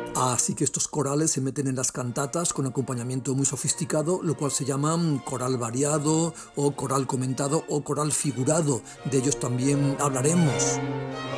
Así que estos corales se meten en las cantatas con acompañamiento muy sofisticado, lo cual se llama coral variado o coral comentado o coral figurado. De ellos también hablaremos.